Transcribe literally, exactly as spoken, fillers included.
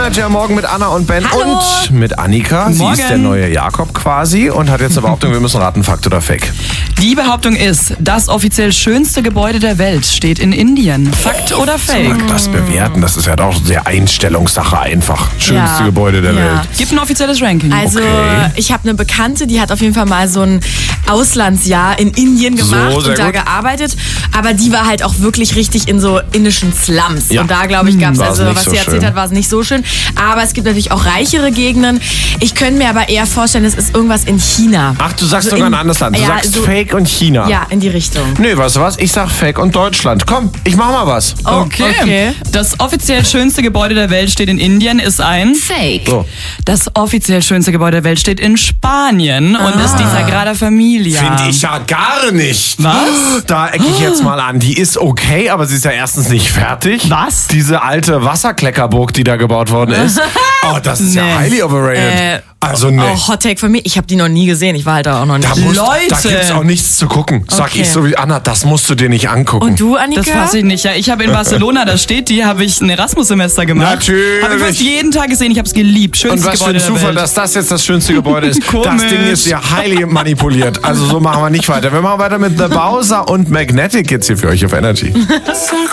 Energy am Morgen mit Anna und Ben. Hallo. Und mit Annika. Morgen. Sie ist der neue Jakob quasi und hat jetzt eine Behauptung, wir müssen raten, Fakt oder Fake. Die Behauptung ist, das offiziell schönste Gebäude der Welt steht in Indien. Fakt oder Fake? Mag das bewerten, das ist ja doch sehr Einstellungssache einfach. Schönste Ja. Gebäude der Ja. Welt. Gibt ein offizielles Ranking. Also Okay. ich habe eine Bekannte, die hat auf jeden Fall mal so ein Auslandsjahr in Indien gemacht So, sehr und da gut. gearbeitet. Aber die war halt auch wirklich richtig in so indischen Slums. Ja. Und da, glaube ich, gab es, War's also nicht was so sie erzählt schön. hat, war es nicht so schön. Aber es gibt natürlich auch reichere Gegenden. Ich könnte mir aber eher vorstellen, es ist irgendwas in China. Ach, du sagst Also sogar in- ein anderes Land. Du ja, sagst so- Fake und China. Ja, in die Richtung. Nee, weißt du was? Ich sag Fake und Deutschland. Komm, ich mach mal was. Oh, Okay. okay. Das offiziell schönste Gebäude der Welt steht in Indien, ist ein Fake. So. Das offiziell schönste Gebäude der Welt steht in Spanien und ist die Sagrada Familia. Finde ich ja gar nicht. Was? Da ecke ich jetzt mal an. Die ist okay, aber sie ist ja erstens nicht fertig. Was? Diese alte Wasserkleckerburg, die da gebaut worden ist. Oh, das ist ja Nee. highly overrated. Äh, also nee. Auch Hot Take von mir. Ich habe die noch nie gesehen. Ich war halt da auch noch nicht. Da, musst, Leute. da gibt's auch nichts zu gucken. Sag Okay. ich so wie Anna, das musst du dir nicht angucken. Und du, Annika? Das weiß ich nicht. Ja, ich habe in Barcelona, da steht die, habe ich ein Erasmus-Semester gemacht. Natürlich. Habe ich fast jeden Tag gesehen. Ich habe es geliebt. Schönste Und was für Gebäude ein Zufall, der Welt. dass das jetzt das schönste Gebäude ist. Das Komisch. Ding ist ja highly manipuliert. Also so machen wir nicht weiter. Wir machen weiter mit The Bowser und Magnetic jetzt hier für euch auf Energy.